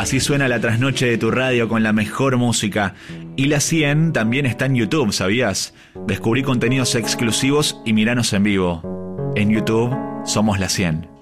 Así suena la trasnoche de tu radio con la mejor música. Y La 100 también está en YouTube, ¿sabías? Descubrí contenidos exclusivos y miranos en vivo. En YouTube somos La 100.